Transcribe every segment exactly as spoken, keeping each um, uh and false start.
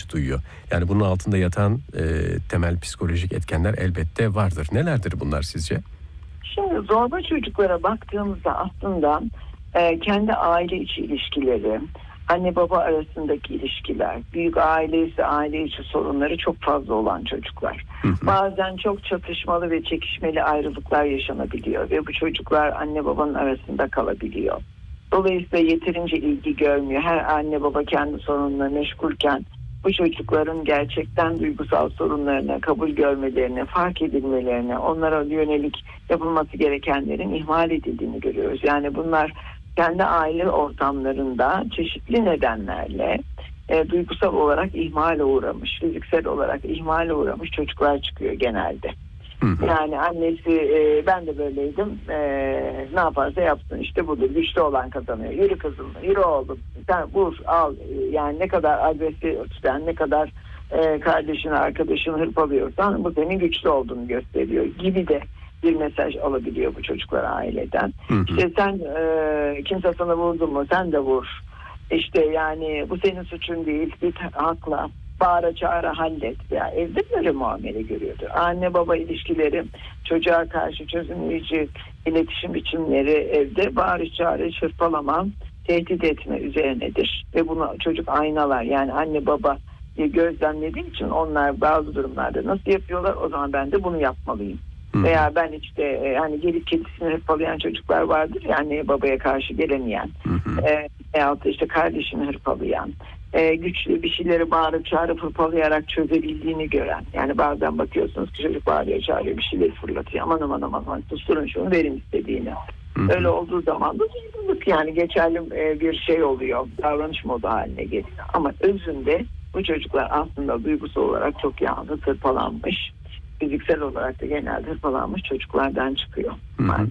ihtiyaç duyuyor. Yani bunun altında yatan e, temel psikolojik etkenler elbette vardır. Nelerdir bunlar sizce? Şimdi zorba çocuklara baktığımızda aslında e, kendi aile içi ilişkileri, anne baba arasındaki ilişkiler, büyük aile ise aile içi sorunları çok fazla olan çocuklar. Hı hı. Bazen çok çatışmalı ve çekişmeli ayrılıklar yaşanabiliyor ve bu çocuklar anne babanın arasında kalabiliyor. Dolayısıyla yeterince ilgi görmüyor. Her anne baba kendi sorunlarına meşgulken bu çocukların gerçekten duygusal sorunlarını kabul görmelerini, fark edilmelerini, onlara yönelik yapılması gerekenlerin ihmal edildiğini görüyoruz. Yani bunlar kendi aile ortamlarında çeşitli nedenlerle e, duygusal olarak ihmale uğramış, fiziksel olarak ihmale uğramış çocuklar çıkıyor genelde. Hı hı. Yani annesi e, ben de böyleydim, e, ne yaparsa yapsın işte budur, güçlü olan kazanıyor, yürü kızım, yürü oğlum, sen vur al, yani ne kadar agresif, sen ne kadar e, kardeşini arkadaşını hırpalıyorsan bu senin güçlü olduğunu gösteriyor gibi de bir mesaj alabiliyor bu çocuklar aileden. Hı hı. İşte sen e, kimse sana vurdu mu sen de vur, işte yani bu senin suçun değil, bir hakla bağıra çağıra hallet. Ya evde böyle muamele görüyordu. Anne baba ilişkileri, çocuğa karşı çözümleyici iletişim biçimleri evde bağırış çağırış, hırpalama, tehdit etme üzerinedir. Ve bunu çocuk aynalar, yani anne baba gözlemlediği için onlar bazı durumlarda nasıl yapıyorlar, o zaman ben de bunu yapmalıyım. Hı. Veya ben işte hani gelip kedisini hırpalayan çocuklar vardır ya, anneye babaya karşı gelemeyen, hı e, veyahut da işte kardeşini hırpalayan, e, güçlü bir şeyleri bağırıp çağırıp hırpalayarak çözebildiğini gören. Yani bazen bakıyorsunuz ki çocuk bağırıyor çağırıyor, bir şeyleri fırlatıyor, aman aman aman aman susturun şunu, verin istediğini. Hı hı. Öyle olduğu zaman da duyguluk, yani geçerli e, bir şey oluyor, davranış modu haline geliyor. Ama özünde bu çocuklar aslında duygusal olarak çok yalnız, hırpalanmış, fiziksel olarak da genelde hırpalanmış çocuklardan çıkıyor. Hı hı.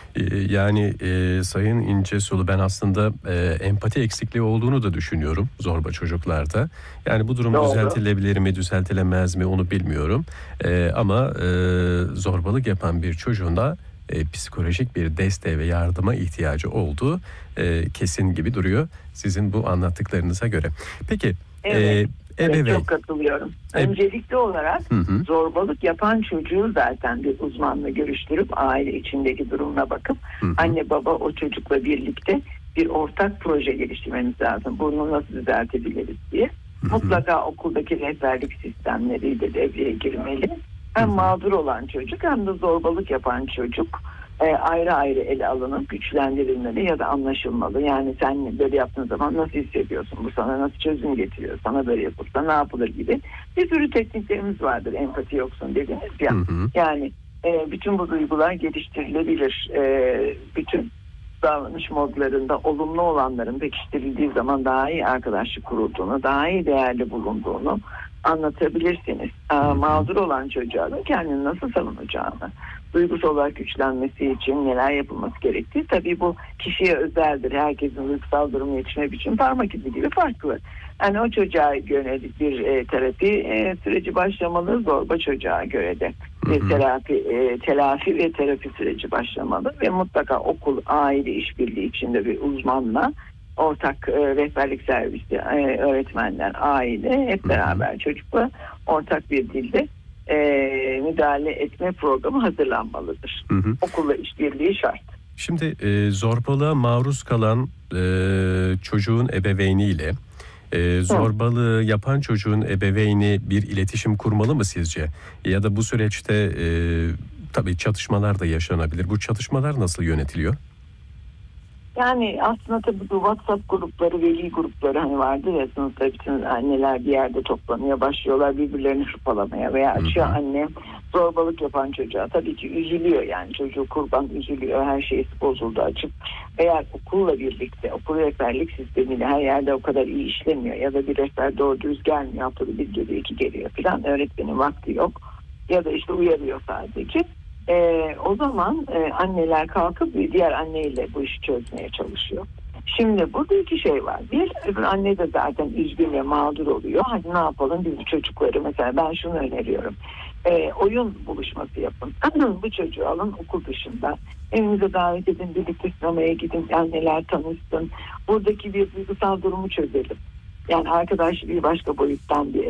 Yani e, Sayın İncesu, ben aslında e, empati eksikliği olduğunu da düşünüyorum zorba çocuklarda. Yani bu durum Doğru. düzeltilebilir mi, düzeltilemez mi onu bilmiyorum. E, ama e, zorbalık yapan bir çocuğun da e, psikolojik bir desteğe ve yardıma ihtiyacı olduğu e, kesin gibi duruyor sizin bu anlattıklarınıza göre. Peki. Evet. E, Ebeveyn. Evet, çok katılıyorum. Öncelikli olarak hı hı. zorbalık yapan çocuğu zaten bir uzmanla görüştürüp aile içindeki durumuna bakıp hı hı. anne baba o çocukla birlikte bir ortak proje geliştirmemiz lazım. Bunu nasıl düzeltebiliriz diye. Hı hı. Mutlaka okuldaki rehberlik sistemleri de devreye girmeli. Hem hı hı. mağdur olan çocuk hem de zorbalık yapan çocuk e, ayrı ayrı ele alınıp güçlendirilmeli ya da anlaşılmalı. Yani sen böyle yaptığın zaman nasıl hissediyorsun? Bu sana nasıl çözüm getiriyor? Sana böyle yapılsa ne yapılır gibi bir sürü tekniklerimiz vardır. Empati yoksun dediğiniz ya. Hı hı. Yani e, bütün bu duygular geliştirilebilir. E, bütün davranış modlarında olumlu olanların pekiştirildiği zaman daha iyi arkadaşlık kurulduğunu, daha iyi değerli bulunduğunu anlatabilirsiniz. E, mağdur olan çocuğa da kendini nasıl savunacağını, duygusal olarak güçlenmesi için neler yapılması gerektiği, tabii bu kişiye özeldir. Herkesin duygusal durumu yetişme biçimi parmak izi gibi farklı. Yani o çocuğa yönelik bir e, terapi e, süreci başlamalı, zorba çocuğa göre de bir terapi, e, telafi ve terapi süreci başlamalı ve mutlaka okul, aile işbirliği içinde bir uzmanla, ortak e, rehberlik servisi, e, öğretmenler, aile hep beraber çocukla ortak bir dilde e, müdahale etme programı hazırlanmalıdır. Hı hı. Okulla işbirliği şart. Şimdi e, zorbalığa maruz kalan e, çocuğun ebeveyniyle e, zorbalığı hı. yapan çocuğun ebeveyni bir iletişim kurmalı mı sizce? Ya da bu süreçte e, tabii çatışmalar da yaşanabilir. Bu çatışmalar nasıl yönetiliyor? Yani aslında tabii bu WhatsApp grupları, veli grupları hani vardır ya, sınıfta bütün anneler bir yerde toplanıyor, başlıyorlar birbirlerini hırpalamaya veya açıyor anne zorbalık yapan çocuğa. Tabii ki üzülüyor, yani çocuğu kurban üzülüyor, her şey bozuldu açıp. Eğer okulla birlikte, okul rehberlik sistemiyle her yerde o kadar iyi işlemiyor ya da bir rehber doğru düz gelmiyor, haftada bir geliyor, iki geliyor falan, öğretmenin vakti yok ya da işte uyarıyor sadece. Ee, o zaman e, anneler kalkıp bir diğer anneyle bu işi çözmeye çalışıyor. Şimdi burada iki şey var. Bir, öbür anne de zaten üzgün ve mağdur oluyor. Hadi ne yapalım biz bu çocukları, mesela ben şunu öneriyorum. Ee, oyun buluşması yapın. Bu çocuğu alın okul dışında. Evinize davet edin, birlikte sinemaya gidin, anneler tanışsın. Buradaki bir duygusal durumu çözelim. Yani arkadaş bir başka boyuttan bir